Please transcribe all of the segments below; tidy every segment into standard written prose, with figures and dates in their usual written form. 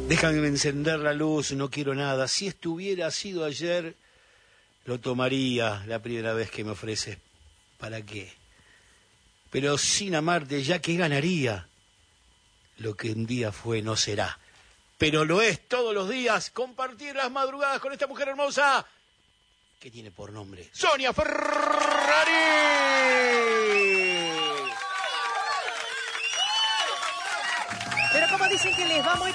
Déjame encender la luz, no quiero nada. Si esto hubiera sido ayer, lo tomaría la primera vez que me ofreces. ¿Para qué? Pero sin amarte, ya que ganaría. Lo que un día fue no será. Pero lo es todos los días. Compartir las madrugadas con esta mujer hermosa que tiene por nombre Sonia Ferrari. Pero como dicen que les va muy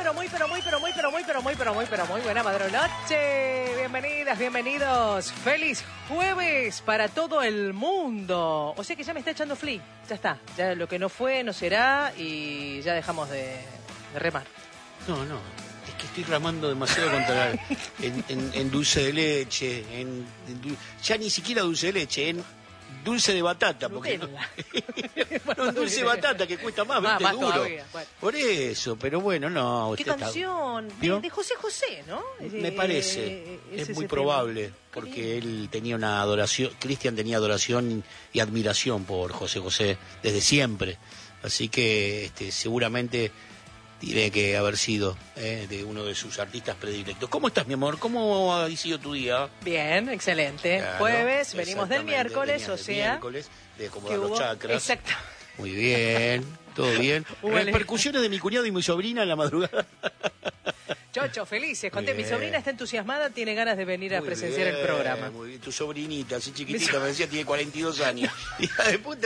buena madrunoche. Bienvenidas, bienvenidos. Feliz jueves para todo el mundo. O sea que ya me está echando fli. Ya está. Ya lo que no fue no será y ya dejamos de remar. No. Es que estoy ramando demasiado contra en dulce de leche, ya ni siquiera dulce de leche, en dulce de batata, porque no dulce de batata que cuesta más, ¿viste? Más duro. todavía, bueno. Por eso, pero bueno, no. ¿Qué canción? De José José, ¿no? Me parece, es muy probable, porque él tenía una adoración, Cristian tenía adoración y admiración por José José desde siempre, así que seguramente tiene que haber sido de uno de sus artistas predilectos. ¿Cómo estás, mi amor? ¿Cómo ha sido tu día? Bien, excelente. Claro, jueves, venimos del miércoles, o sea... miércoles, de acomodar los chakras. Exacto. Muy bien, todo bien. Repercusiones de mi cuñado y mi sobrina en la madrugada. Chocho, felices. Conté, mi sobrina está entusiasmada, tiene ganas de venir a presenciar el programa. Muy bien, tu sobrinita, así chiquitita, me decía, tiene 42 años. Hija de puta,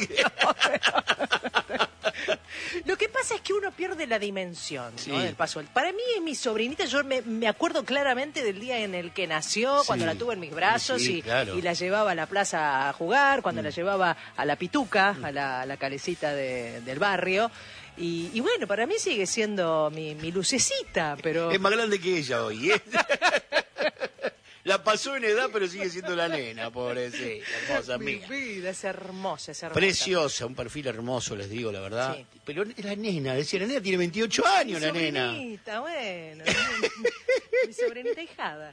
Lo que pasa es que uno pierde la dimensión, sí, ¿no? Del paso. Para mí es mi sobrinita, yo me acuerdo claramente del día en el que nació, cuando la tuve en mis brazos claro, y la llevaba a la plaza a jugar, cuando la llevaba a la pituca, a la calecita del barrio. Y bueno, para mí sigue siendo mi lucecita, pero... Es más grande que ella hoy, ¿eh? La pasó en edad, pero sigue siendo la nena, pobrecita, hermosa mía. Mi vida, es hermosa, es hermosa. Preciosa, un perfil hermoso, les digo, la verdad. Sí. Pero la nena, decía, la nena tiene 28 años, la nena. Mi sobrinita, bueno. Mi sobrinita hijada.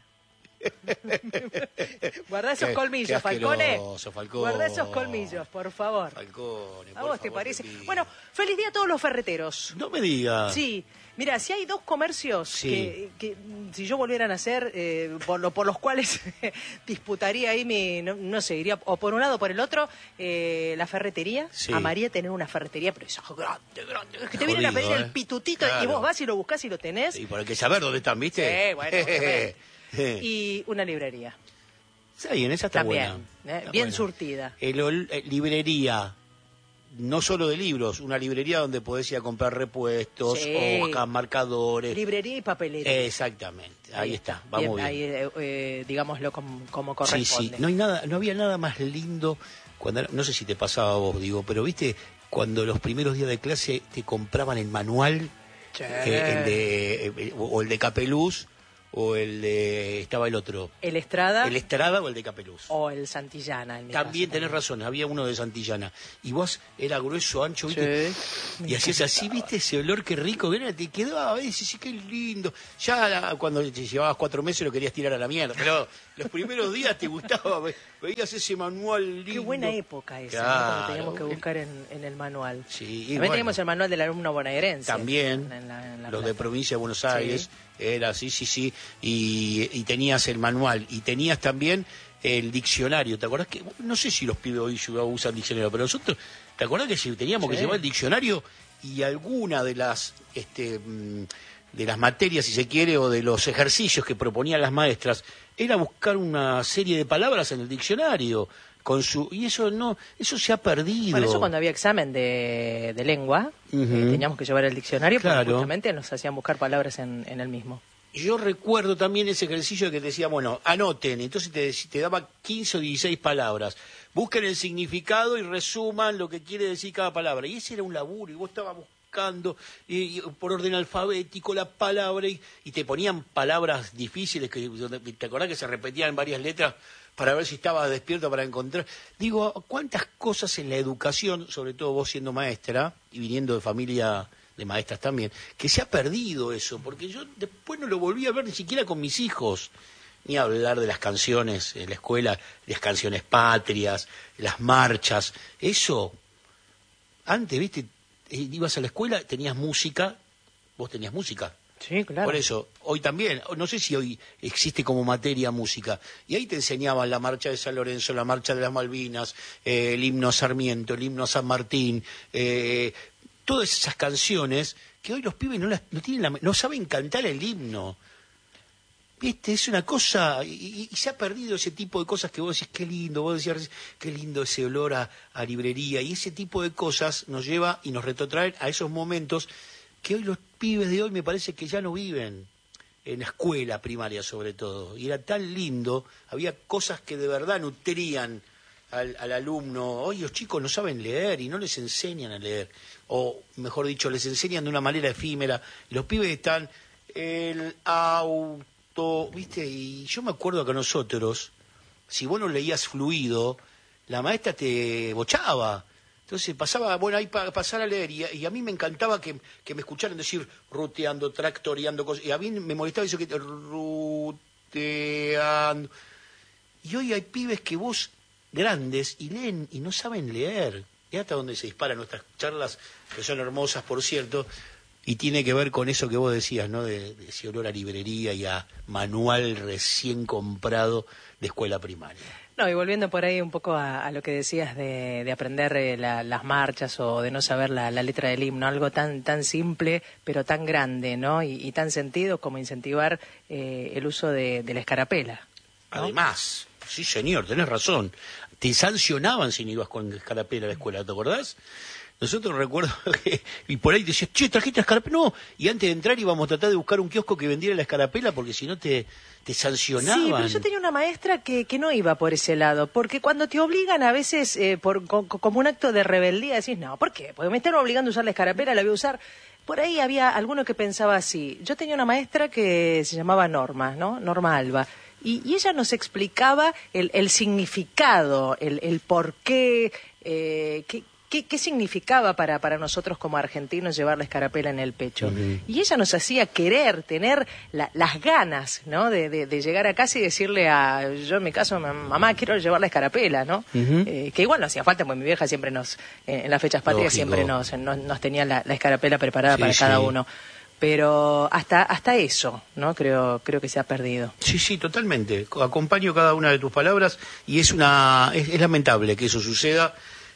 Guarda esos colmillos, Falcone. Guarda esos colmillos, por favor. Falcone, ¿A vos te parece? Bueno, feliz día a todos los ferreteros. No me digas. Sí. Mira, si hay dos comercios que si yo volviera a nacer, por los cuales disputaría ahí no sé, iría o por un lado o por el otro, la ferretería. Sí. Amaría tener una ferretería, pero esa grande. Es que te vienen a pedir el pitutito, claro, y vos vas y lo buscás y lo tenés. Y por hay que saber dónde están, ¿viste? Bueno. Y una librería. Sí, en esa está también, buena. Está bien buena. surtida. Librería. No solo de libros, una librería donde podés ir a comprar repuestos, hojas, marcadores. Librería y papelería. Exactamente, ahí está, vamos bien. Ahí, digámoslo como corresponde. Sí, no había nada más lindo, no sé si te pasaba a vos, digo, pero viste, cuando los primeros días de clase te compraban el manual, o el de Capeluz, o estaba el otro. ¿El Estrada? El Estrada o el de Capeluz. O el Santillana. También tenés razón, había uno de Santillana. Y vos era grueso, ancho, ¿viste? Sí. Y hacías así, ¿viste? Ese olor, qué rico, te quedaba, dices, sí, qué lindo. Ya cuando te llevabas 4 meses lo querías tirar a la mierda, pero los primeros días te gustaba, veías ese manual lindo. Qué buena época esa, claro, ¿no? Cuando teníamos que buscar en el manual. Sí, también teníamos el manual del alumno bonaerense. También, los de provincia de Buenos Aires. Era sí, y tenías el manual, y tenías también el diccionario. ¿Te acordás que, no sé si los pibes hoy usan diccionario, pero nosotros, ¿te acordás que si teníamos que llevar el diccionario y alguna de las materias, si se quiere, o de los ejercicios que proponían las maestras, era buscar una serie de palabras en el diccionario? Y eso se ha perdido. Por eso cuando había examen de lengua, teníamos que llevar el diccionario, claro, porque justamente nos hacían buscar palabras en el mismo. Yo recuerdo también ese ejercicio que te decía, bueno, anoten, entonces te daba 15 o 16 palabras, busquen el significado y resuman lo que quiere decir cada palabra. Y ese era un laburo, y vos estabas buscando y por orden alfabético la palabra, y te ponían palabras difíciles, ¿te acordás que se repetían varias letras? Para ver si estaba despierto para encontrar. Digo, ¿cuántas cosas en la educación, sobre todo vos siendo maestra y viniendo de familia de maestras también, que se ha perdido eso? Porque yo después no lo volví a ver ni siquiera con mis hijos, ni a hablar de las canciones en la escuela, las canciones patrias, las marchas. Eso, antes, viste, ibas a la escuela, tenías música, vos tenías música. Sí, claro. Por eso, hoy también, no sé si hoy existe como materia música, y ahí te enseñaban la marcha de San Lorenzo, la marcha de las Malvinas, el himno a Sarmiento, el himno a San Martín, todas esas canciones que hoy los pibes no tienen no saben cantar el himno. ¿Viste? Es una cosa, y se ha perdido ese tipo de cosas que vos decís, qué lindo, vos decías, qué lindo ese olor a librería, y ese tipo de cosas nos lleva y nos retrotrae a esos momentos que hoy los pibes de hoy me parece que ya no viven, en la escuela primaria sobre todo, y era tan lindo, había cosas que de verdad nutrían al alumno. Hoy los chicos no saben leer y no les enseñan a leer, o mejor dicho, les enseñan de una manera efímera, y los pibes están el auto, ¿viste? Y yo me acuerdo que nosotros, si vos no leías fluido, la maestra te bochaba. Entonces pasaba, bueno, ahí para pasar a leer, y a mí me encantaba que me escucharan decir ruteando, tractoreando, cosas, y a mí me molestaba eso que ruteando. Y hoy hay pibes que vos, grandes, y leen y no saben leer. Y hasta donde se disparan nuestras charlas, que son hermosas, por cierto, y tiene que ver con eso que vos decías, ¿no? De ese olor a librería y a manual recién comprado de escuela primaria. No, y volviendo por ahí un poco a lo que decías de aprender las marchas o de no saber la letra del himno, algo tan simple pero tan grande, ¿no? Y tan sentido como incentivar el uso de la escarapela, ¿no? Además, sí señor, tenés razón, te sancionaban si no ibas con escarapela a la escuela, ¿te acordás? Nosotros recuerdo que, y por ahí decías, che, trajiste la escarapela, no, y antes de entrar íbamos a tratar de buscar un kiosco que vendiera la escarapela porque si no te sancionaban. Sí, pero yo tenía una maestra que no iba por ese lado, porque cuando te obligan a veces, como un acto de rebeldía, decís, no, ¿por qué? Porque me están obligando a usar la escarapela, la voy a usar. Por ahí había alguno que pensaba así. Yo tenía una maestra que se llamaba Norma, ¿no? Norma Alba. Y ella nos explicaba el significado, el por qué, ¿Qué significaba para nosotros como argentinos llevar la escarapela en el pecho? Uh-huh. Y ella nos hacía querer, tener las ganas, ¿no? De llegar a casa y decirle yo en mi caso, mamá, quiero llevar la escarapela, ¿no? Uh-huh. Que igual no hacía falta, porque mi vieja siempre en las fechas patrias, lógico, siempre nos tenía la escarapela preparada, sí, para cada uno. Pero hasta eso, ¿no? Creo que se ha perdido. Sí, totalmente. Acompaño cada una de tus palabras y es lamentable que eso suceda.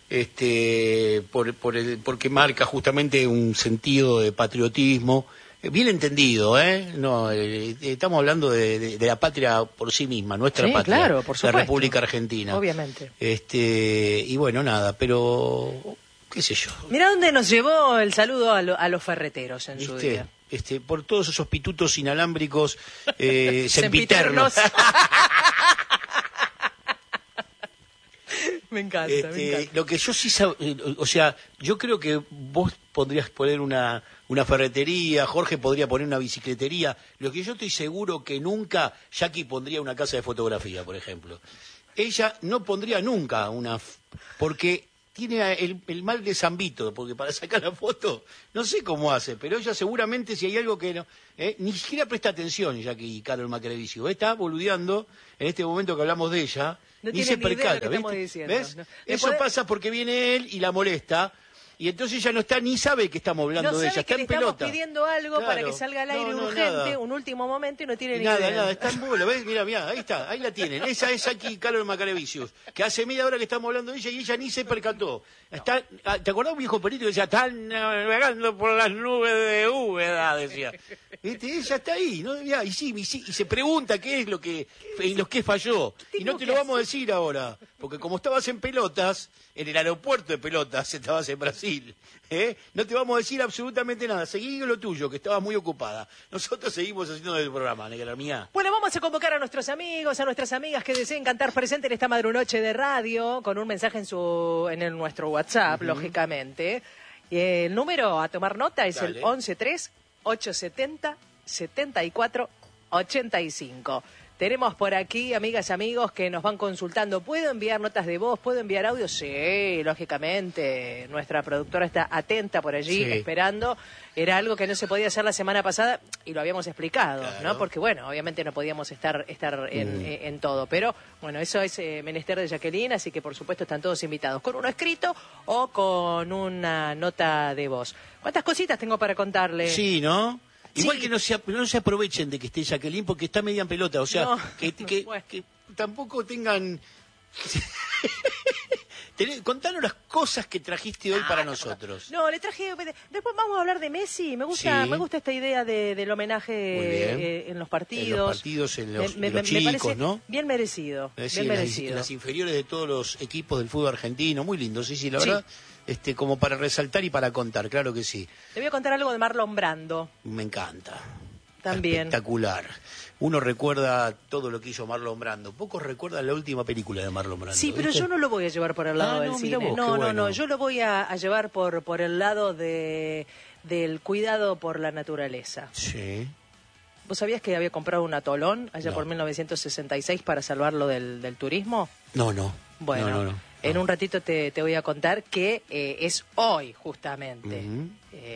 Porque marca justamente un sentido de patriotismo bien entendido, no, estamos hablando de la patria por sí misma, nuestra patria, claro, por supuesto, la República Argentina, obviamente. Y bueno, nada, pero qué sé yo. Mirá dónde nos llevó el saludo a los ferreteros en su día. Por todos esos pitutos inalámbricos sempiternos. Me encanta, me encanta. Lo que yo sí o sea, yo creo que vos podrías poner una ferretería, Jorge podría poner una bicicletería. Lo que yo estoy seguro que nunca, Jackie pondría una casa de fotografía, por ejemplo. Ella no pondría nunca porque tiene el mal de Zambito, porque para sacar la foto, no sé cómo hace, pero ella seguramente si hay algo que no, ni siquiera presta atención, Jackie Carol Macrevicio, está boludeando en este momento que hablamos de ella. No ni tiene se ni idea percata, de lo que ¿ves? ¿Ves? No. Eso pasa porque viene él y la molesta, y entonces ella no está ni sabe que estamos hablando de ella, está en pelota. Estamos pidiendo algo, claro, para que salga al aire urgente, nada, un último momento y no tiene ni idea. Nada, está en bola, ¿ves? Mirá, ahí está, ahí la tienen. Esa es aquí Carol Macarevicius, que hace media hora que estamos hablando de ella y ella ni se percató. Está, ¿te acordás un viejo perito que decía, están navegando por las nubes de Úbeda, decía? Ella está ahí, ¿no? Y se pregunta qué es lo que falló. Y no te lo vamos a decir ahora, porque como estabas en pelotas, en el aeropuerto de pelotas, estabas en Brasil, no te vamos a decir absolutamente nada. Seguí lo tuyo, que estabas muy ocupada. Nosotros seguimos haciendo el programa, negra mía. Bueno, vamos a convocar a nuestros amigos, a nuestras amigas que deseen cantar presente en esta madrunoche de radio, con un mensaje en nuestro WhatsApp, lógicamente. Y el número a tomar nota es el 1138707485. Tenemos por aquí, amigas y amigos, que nos van consultando. ¿Puedo enviar notas de voz? ¿Puedo enviar audio? Sí, lógicamente. Nuestra productora está atenta por allí, esperando. Era algo que no se podía hacer la semana pasada y lo habíamos explicado, claro, ¿no? Porque, bueno, obviamente no podíamos estar en todo. Pero, bueno, eso es menester de Jacqueline, así que, por supuesto, están todos invitados. Con uno escrito o con una nota de voz. ¿Cuántas cositas tengo para contarle? Sí, ¿no? Igual Sí. que no se aprovechen de que esté Jacqueline porque está media en pelota, o sea, No, bueno. que tampoco tengan... Contanos las cosas que trajiste hoy para nosotros. No, le traje. Después vamos a hablar de Messi. Me Sí. gusta esta idea del Muy homenaje bien. en los En los partidos. partidos, en los, Me de los parece chicos, ¿no? bien merecido. Es Bien decir, merecido. las inferiores de todos los equipos del fútbol argentino, muy lindo, sí, la Sí. verdad, como para resaltar y para contar, claro que sí. Te voy a contar algo de Marlon Brando. Me encanta. También. Espectacular. Uno recuerda todo lo que hizo Marlon Brando. Pocos recuerdan la última película de Marlon Brando. Sí, pero ¿viste? yo no lo voy a llevar por el lado del no, mira cine. vos, No, qué bueno. no, yo lo voy a llevar por el lado del cuidado por la naturaleza. Sí. ¿Vos sabías que había comprado un atolón allá No. por 1966 para salvarlo del turismo? No. Bueno, No. en un ratito te voy a contar que es hoy justamente Ujú.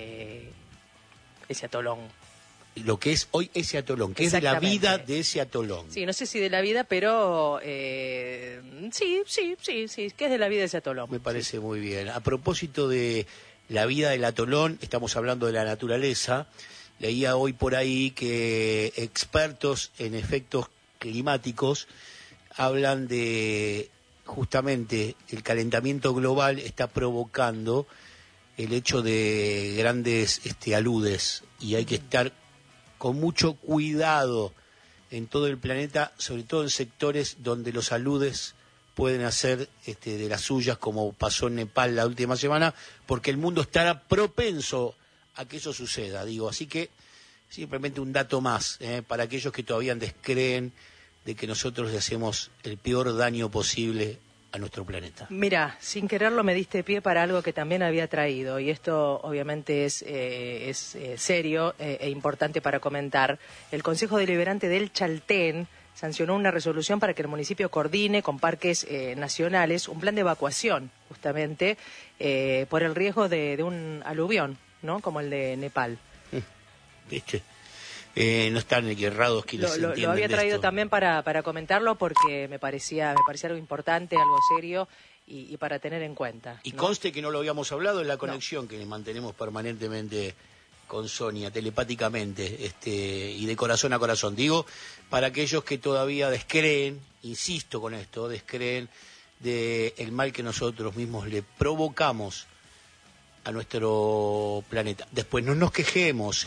ese atolón. Lo que es hoy ese atolón, que es de la Exactamente. vida de ese atolón. Sí, no sé si de la vida, pero sí, que es de la vida de ese atolón. Me parece muy bien. A propósito de la vida del atolón, estamos hablando de la naturaleza. Leía hoy por ahí que expertos en efectos climáticos hablan de justamente el calentamiento global está provocando el hecho de grandes aludes y hay que estar con mucho cuidado en todo el planeta, sobre todo en sectores donde los aludes pueden hacer de las suyas, como pasó en Nepal la última semana, porque el mundo estará propenso a que eso suceda, digo. Así que simplemente un dato más para aquellos que todavía descreen de que nosotros le hacemos el peor daño posible a nuestro planeta. Mira, sin quererlo me diste pie para algo que también había traído, y esto obviamente es serio e importante para comentar. El Consejo Deliberante del Chaltén sancionó una resolución para que el municipio coordine con parques nacionales un plan de evacuación, justamente, por el riesgo de un aluvión, ¿no? Como el de Nepal. ¿Viste? No están errados quienes Lo entienden había de traído esto. también para comentarlo porque me parecía algo importante, algo serio y para tener en cuenta. Y ¿no? conste que no lo habíamos hablado en la conexión que mantenemos permanentemente con Sonia, telepáticamente, y de corazón a corazón. Digo, para aquellos que todavía descreen, insisto con esto, descreen del mal que nosotros mismos le provocamos a nuestro planeta. Después no nos quejemos,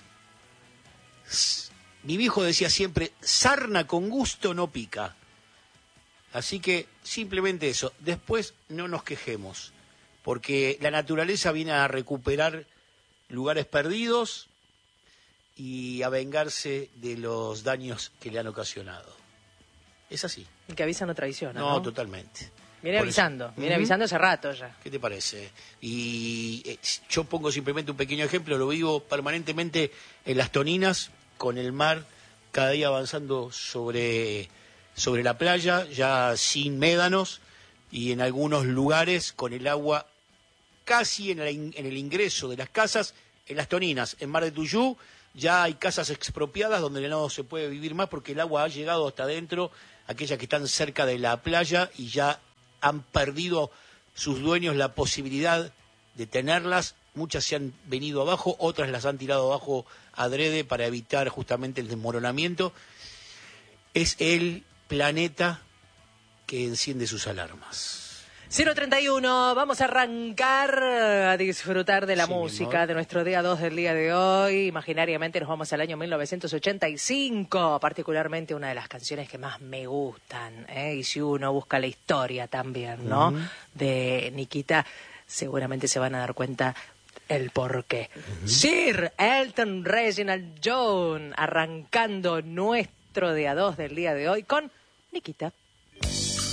Mi viejo decía siempre, sarna con gusto no pica. Así que simplemente eso. Después no nos quejemos, porque la naturaleza viene a recuperar lugares perdidos y a vengarse de los daños que le han ocasionado. Es así. El que avisa no traiciona, No, ¿no? totalmente. Viene Por eso. avisando, viene Ujú. avisando hace rato ya. ¿Qué te parece? Y yo pongo simplemente un pequeño ejemplo, lo vivo permanentemente en Las Toninas, con el mar cada día avanzando sobre la playa, ya sin médanos, y en algunos lugares con el agua casi en el ingreso de las casas. En Las Toninas, en Mar de Tuyú, ya hay casas expropiadas donde no se puede vivir más porque el agua ha llegado hasta adentro, aquellas que están cerca de la playa, y ya han perdido sus dueños la posibilidad de tenerlas. Muchas se han venido abajo, otras las han tirado abajo adrede para evitar justamente el desmoronamiento. Es el planeta que enciende sus alarmas. 031, vamos a arrancar a disfrutar de la Sí, mi música amor. de nuestro día 2 del día de hoy. Imaginariamente nos vamos al año 1985, particularmente una de las canciones que más me gustan, y si uno busca la historia también, ¿no? De Nikita, seguramente se van a dar cuenta el porqué. Sir Elton Reginald John, arrancando nuestro día 2 del día de hoy con Nikita.